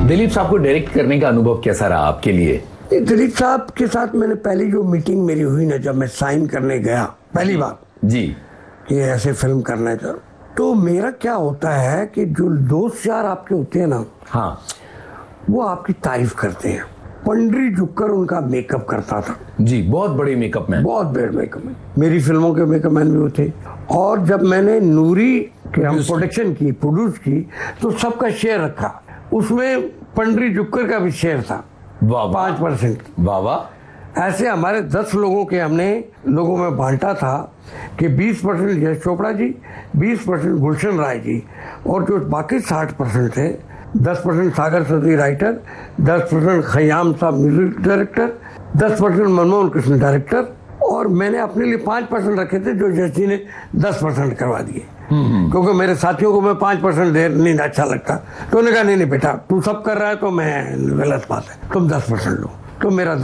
दिलीप साहब को डायरेक्ट करने का अनुभव कैसा रहा आपके लिए? दिलीप साहब के साथ मैंने पहली जो मीटिंग मेरी हुई ना, जब मैं साइन करने गया पहली बार जी कि ऐसे फिल्म करना है, तो मेरा क्या होता है कि जो दोस्त यार आपके होते हैं ना, हाँ, वो आपकी तारीफ करते हैं। पंडरी जुक्कर उनका मेकअप करता था जी, बहुत बड़े मेकअप मैन, बहुत बड़े मेकअप मैन, मेरी फिल्मों के मेकअप मैन भी वो थे। और जब मैंने नूरी के हम प्रोडक्शन की, प्रोड्यूस की, तो सबका शेयर रखा, उसमें पंडरी जुक्कर का भी शेयर था 5%। वाह। ऐसे हमारे 10 लोगों के हमने लोगों में बांटा था कि 20% यश चोपड़ा जी, 20% गुलशन राय जी, और जो बाकी 60% थे, 10% सागर सदी राइटर, 10% खयाम साहब music director, 10% Manmohan Krishna director, और मैंने अपने लिए 5% रखे थे जो यश जी ने 10% करवा दिए, क्योंकि मेरे साथियों को मैं 5% दे नहीं अच्छा लगता। तो उन्होंने कहा नहीं बेटा, तू सब कर रहा है तो मैं गलत बात है, तुम 10% लो। तो मेरा